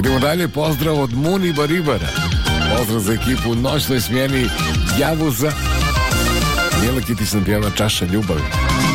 Idemo dalje, pozdrav od Muni Baribara. Pozdrav za ekipu u noćnoj smjeni Javuza. Mijelekitić nam pjeva Čaša ljubavi.